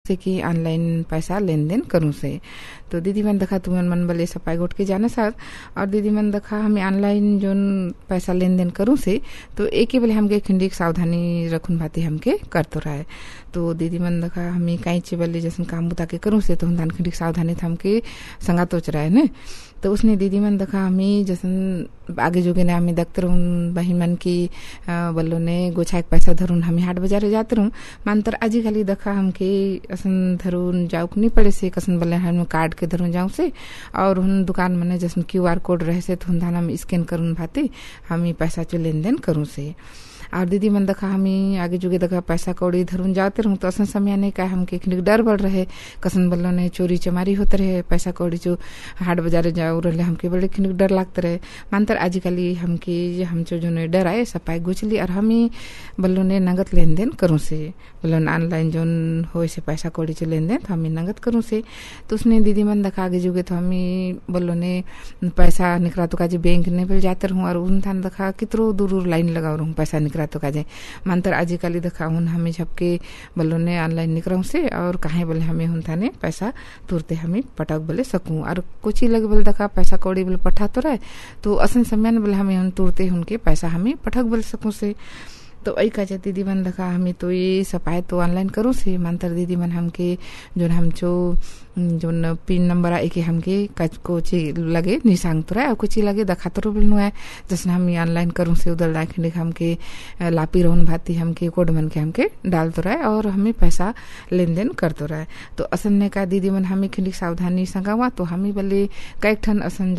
से कि ऑनलाइन पैसा लेन देन करूँ से। तो दीदी मन देखा तुम्हें मन बोले सपाई गोट के जाने साथ और दीदी मन देखा हमें ऑनलाइन जो पैसा लेन देन करूँ से तो एक ही बोले हमके खिंडी सावधानी रखून भाती हमके कर तो रहा है। तो दीदी मन देखा हमें कहीं चे बोले जैसे काम बुता के करूँ से तो हम दान खिंडी सावधानी था हमके संगा तोच रहा है न। तो उसने दीदी मन देखा हमें जैसे आगे जोगे ने हमें देखते रहूँ बहन मन की बल्लो ने गोछा पैसा धरून हमें हाट बाजार जाते रहूँ मानतर आज खाली देखा हमके असन धरून जाऊ नहीं पड़े से कसन बोले हम कार्ड के धरून जाऊँ से और उन दुकान में जैसे QR कोड रहे से तो धाना में स्कैन करून भाती हमें पैसा चो लेन देन करूँ से। और दीदी मन देखा हमें आगे जुगे देखा पैसा कौड़ी धरून जाते रहूँ तो असन समय नहीं का हमके डर बढ़ रहे कसन बल्लो ने चोरी चमारी होते रहे पैसा कौड़ी जो हाट बाजार जाऊ रहे हमके बड़े खिंड डर लागते रहे मानतर आजकल हमके हम जो डर आए सपाई गुचली और हमें बल्लो ने नगद लेन देन करूँ से बल्लो ऑनलाइन जो हो से पैसा कौड़ी जो लेन देन तो हमें नगद करूँ से। तो उसने दीदी मन देखा आगे जुगे तो हमें बल्लो ने पैसा निकला तो काजी बैंक ने बिल जाते रहूँ और उन थान देखा कितरो दूर लाइन लगाओ रहूँ पैसा निकला तो काजे मानतर आजकल देखा हूँ हमें झपके बल्लो ने ऑनलाइन निकलूँ से और कहीं बोले हमें हूँ थाने पैसा तुरते हमें पटक बोले सकूँ और कुछ ही लगे बोले देखा पैसा कौड़ी बोले पठा तो रहे तो असन समय बोले हमें हूँ तुरते उनके पैसा हमें पटक बोले सकूँ से। तो वही कहा दीदी मन देखा हमें तो ये सपाए तो ऑनलाइन करूँ से मानतर दीदी मन हमके जो हम जो पिन नंबर है कि हमके कुछ लगे निशांग तो रहा है और कुछ ही लगे दखा तो बिलनु है जैसे हम ऑनलाइन करूँ से उधर लाखिंड हमके लापी रोहन भाती हमके कोड मन के हमके डाल तो रहा है और हमें पैसा लेन देन कर तो रहा है। तो असन ने कहा दीदी मन हमें खिंडी सावधानी संगावा तो हमें बोले कई ठन असन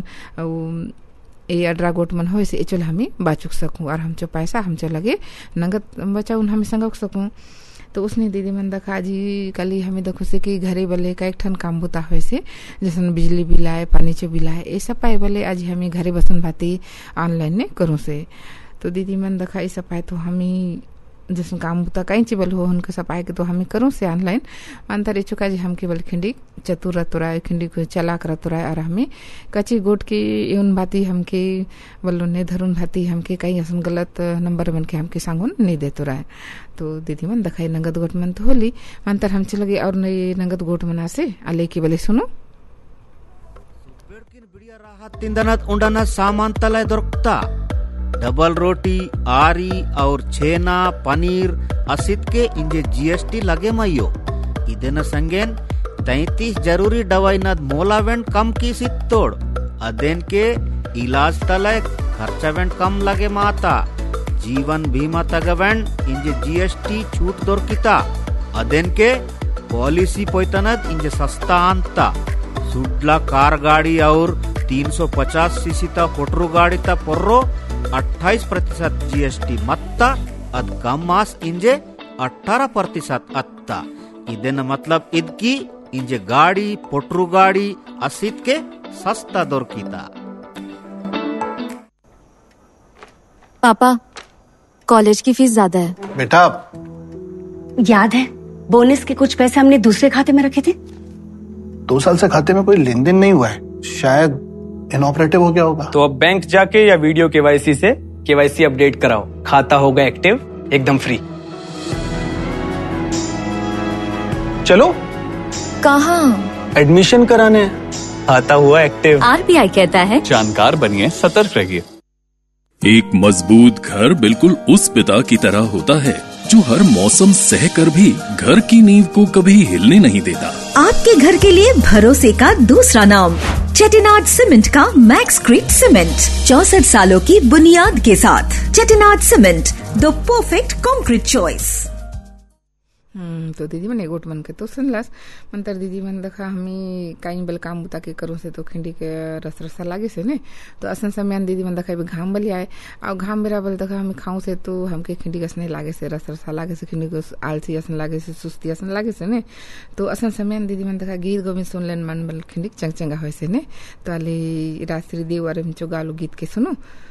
जैसन ये अड्रा गोट मन हो से चल हमें बाचुक सकूँ और हम जो पैसा हम जो लगे नगद बचाऊ हमें संग सकूँ। तो उसने दीदी मन देखा आज कल हमें देखो से कि घरे बोले कई ठन काम बुता हो से जैसे बिजली बिल आए पानी चो बिल आए ये सब पाए बोले आज हमें घरे बसन भाती ऑनलाइन ने करूँ से। तो दीदी मन देखा ये सब पाए तो हमें जैसे काम बुता कहीं चिबल हो उनके सपाए के तो हमें करूँ से ऑनलाइन अंतर ये चुका जी हम केवल खिंडी चतुर रहतो रहा खिंडी को चलाक रहतो रहा और हमें कच्ची गोट की यून भाती हमके बल्लो ने धरून भाती हमके कहीं असन गलत नंबर मन के हमके सांगुन नहीं देतो रहा। तो दीदी मन दिखाई नगद गोट मन तो होली अंतर हम चल गए और नई नगद गोट मना से अले की बोले सुनो सामान तला दొరుకుతా डबल रोटी आरी और छेना पनीर असित के इंजे GST लगे मयो इदेन संगेन 33 जरूरी दवाई नद मोलावेंट कम की सित्तोड़ अदेन के इलाज तले खर्चा वेंट कम लगे माता जीवन बीमा तगवेंट इंजे GST छूट दोरकिता अदेन के पॉलिसी पोइतनद इंजे सस्ता अंता सुडला कार गाड़ी और 350 सीसी ता पोटरू गाड़ी ता पोर्रो 28% GST मत्ता अद कम मास इंजे 18% अत्ता इदेन मतलब इदकी इंजे गाड़ी पोटरू गाड़ी असित के सस्ता दोरकिता। पापा कॉलेज की फीस ज्यादा है। बेटा याद है बोनस के कुछ पैसे हमने दूसरे खाते में रखे थे 2 साल से खाते में कोई लेन देन नहीं हुआ है शायद इनऑपरेटिव हो गया होगा। तो अब बैंक जाके या वीडियो KYC से KYC अपडेट कराओ खाता होगा एक्टिव एकदम फ्री। चलो कहाँ? एडमिशन कराने खाता हुआ एक्टिव। RBI कहता है जानकार बनिए सतर्क रहिए। एक मजबूत घर बिल्कुल उस पिता की तरह होता है जो हर मौसम सह कर भी घर की नींव को कभी हिलने नहीं देता। आपके घर के लिए भरोसे का दूसरा नाम चेटिनाड सीमेंट का मैक्सक्रीट सीमेंट 64 सालों की बुनियाद के साथ Chettinad cement the perfect concrete choice. तो दीदी मन एगोट मन के तो सुनलास मंतर दीदी मन देखा हमें कहीं बल काम बुता के करूँ से तो खिंडी के रस रसा लागे से ने तो असन समय दीदी मन देखा घाम बली आए और घाम मेरा बल देखा हमें खाऊं से तो हमके खिंडी कसने लागे से रस रसा लागे से खिंडी को आलसी असन लागे से सुस्ती असन लागे से ने तो असन समय दीदी मन देखा गीत गोविंद सुन लेन मन बल खिंडी चंग चंगा हो से ने तो अली रात्रि देव और चो गालो गीत के सुनो।